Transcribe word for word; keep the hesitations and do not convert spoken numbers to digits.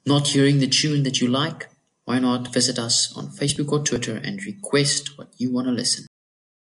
Not hearing the tune that you like? Why not visit us on Facebook or Twitter and request what you want to listen?